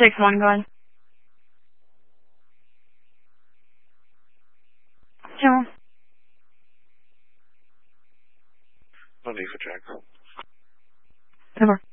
461, go ahead. Two. No need for check. Over.